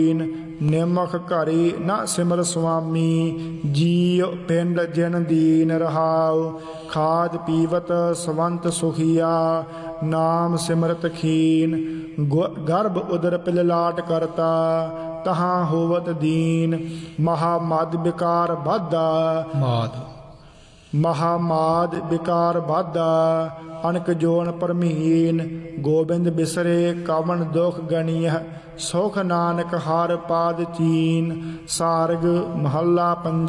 ਨਿਮਖ ਘਰੀ ਨ ਸਿਮਰ ਸੁਆਮੀ, ਜੀਉ ਪਿੰਡ ਜਿਨ ਦੀਨ ਰਹਾਉ। ਖਾਦ ਪੀਵਤ ਸਵੰਤ ਸੁਖੀਆ, ਨਾਮ ਸਿਮਰਤ ਖੀਨ। ਗਰਭ ਉਦਰ ਪਿਲਲਾਟ ਕਰਤਾ, ਤਹਾਂ ਹੋਵਤ ਦੀਨ। ਮਹਾਮਦ ਵਿਕਾਰ ਬਾਧਾ, ਮਹਾਮਾਦ ਵਿਕਾਰ ਬਾਧਾ। ਅਨਕ ਜੋਨ ਪਰਮਹੀਨ, ਗੋਬਿੰਦ ਬਿਸਰੇ ਕਵਨ ਦੁਖ ਗਣੀਹ। ਸੁਖ ਨਾਨਕ ਹਰ ਪਾਦ ਚੀਨ। ਸਾਰਗ ਮਹੱਲਾ ਪੰਜਵਾ।